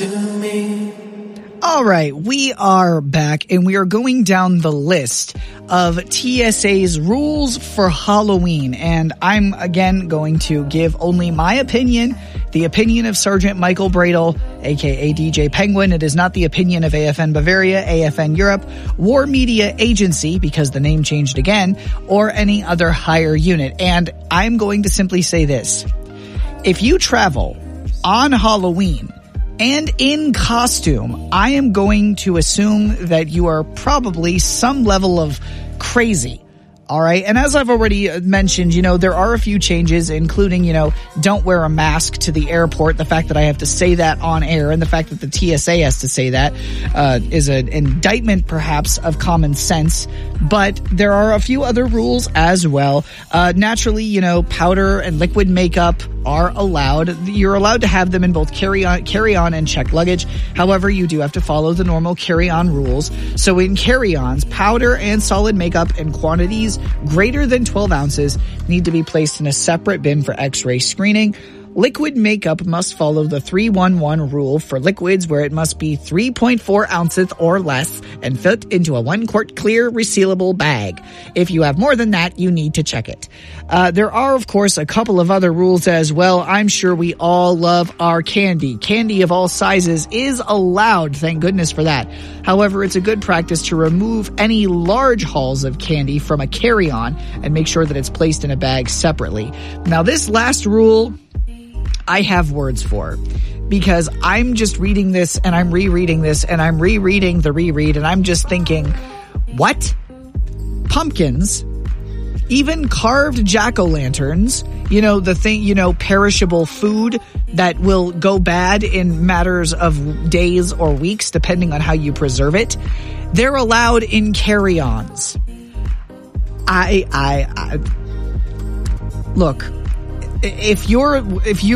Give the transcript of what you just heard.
All right, we are back and we are going down the list of TSA's rules for Halloween. And I'm again going to give only my opinion, the opinion of Sergeant Michael Bradle, aka DJ Penguin. It is not the opinion of AFN Bavaria, AFN Europe, War Media Agency, because the name changed again, or any other higher unit. And I'm going to simply say this. If you travel on Halloween and in costume, I am going to assume that you are probably some level of crazy. All right. And as I've already mentioned, there are a few changes, including, don't wear a mask to the airport. The fact that I have to say that on air and the fact that the TSA has to say that is an indictment, perhaps, of common sense. But there are a few other rules as well. Naturally, powder and liquid makeup are allowed. You're allowed to have them in both carry-on and checked luggage. However, you do have to follow the normal carry-on rules. So in carry-ons, powder and solid makeup in quantities greater than 12 ounces need to be placed in a separate bin for X-ray screening. Liquid makeup must follow the 3-1-1 rule for liquids, where it must be 3.4 ounces or less and fit into a 1-quart clear resealable bag. If you have more than that, you need to check it. There are, of course, a couple of other rules as well. I'm sure we all love our candy. Candy of all sizes is allowed, thank goodness for that. However, it's a good practice to remove any large hauls of candy from a carry-on and make sure that it's placed in a bag separately. Now, this last rule I have words for, because I'm just reading this and I'm rereading this and I'm rereading the reread and I'm just thinking, what? Pumpkins, even carved jack-o'-lanterns, the thing, perishable food that will go bad in matters of days or weeks, depending on how you preserve it, they're allowed in carry-ons. Look, if you